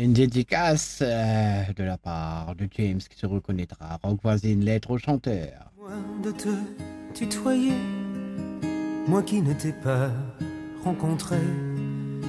Une dédicace de la part de James qui se reconnaîtra. Rock voisine, lettre au chanteur. Loin de te tutoyer, moi qui ne t'ai pas rencontré.